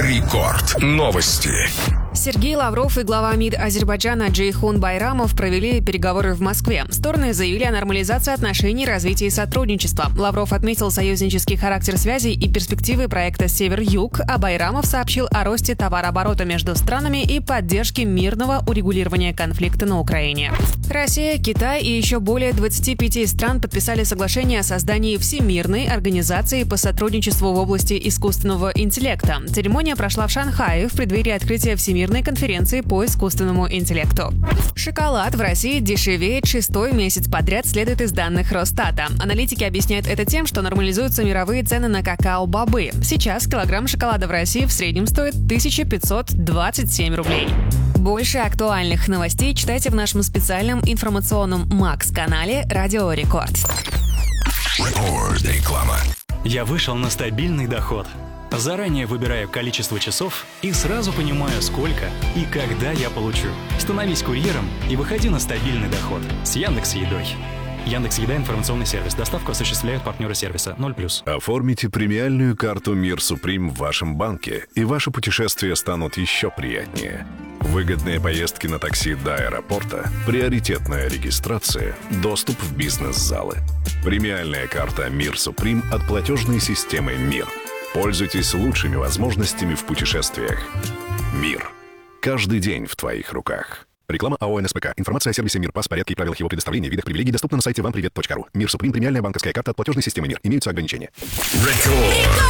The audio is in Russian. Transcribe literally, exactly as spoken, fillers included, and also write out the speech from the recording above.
Рекорд. Новости. Сергей Лавров и глава МИД Азербайджана Джейхун Байрамов провели переговоры в Москве. Стороны заявили о нормализации отношений, развитии сотрудничества. Лавров отметил союзнический характер связей и перспективы проекта «Север-Юг», а Байрамов сообщил о росте товарооборота между странами и поддержке мирного урегулирования конфликта на Украине. Россия, Китай и еще более двадцати пяти стран подписали соглашение о создании Всемирной организации по сотрудничеству в области искусственного интеллекта. Церемония прошла в Шанхае в преддверии открытия Всемирной конференции по искусственному интеллекту. Шоколад в России дешевеет шестой месяц подряд, следует из данных Росстата. Аналитики объясняют это тем, что нормализуются мировые цены на какао-бобы. Сейчас килограмм шоколада в России в среднем стоит тысяча пятьсот двадцать семь рублей. Больше актуальных новостей читайте в нашем специальном информационном Макс-канале «Радио Рекорд». Рекорд. Реклама. Я вышел на стабильный доход. Заранее выбираю количество часов и сразу понимаю, сколько и когда я получу. Становись курьером и выходи на стабильный доход с Яндекс.Едой. Яндекс.Еда — информационный сервис. Доставку осуществляют партнеры сервиса ноль плюс. Оформите премиальную карту Мир Суприм в вашем банке, и ваши путешествия станут еще приятнее. Выгодные поездки на такси до аэропорта, приоритетная регистрация, доступ в бизнес-залы. Премиальная карта Мир Суприм от платежной системы «Мир». Пользуйтесь лучшими возможностями в путешествиях. Мир. Каждый день в твоих руках. Реклама АО «НСПК». Информация о сервисе «Мир». Пас, порядке и правилах его предоставления, видах привилегий доступна на сайте вам привет точка ру. Мир Суприм. Премиальная банковская карта от платежной системы «Мир». Имеются ограничения. Рекорд.